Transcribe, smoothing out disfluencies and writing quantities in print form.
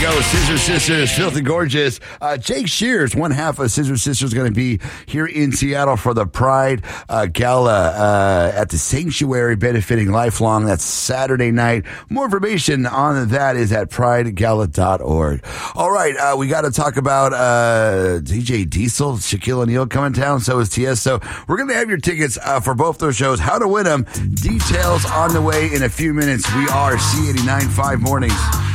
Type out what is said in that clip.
you go. Scissor Sisters, Filthy Gorgeous. Jake Shears, one half of Scissor Sisters, going to be here in Seattle for the Pride Gala at the Sanctuary benefiting Lifelong. That's Saturday night. More information on that is at pridegala.org. All right, we got to talk about DJ Diesel, Shaquille O'Neal coming down. So is TS. So we're going to have your tickets for both those shows. How to win them. Details on the way in a few minutes. We are C89.5 Mornings.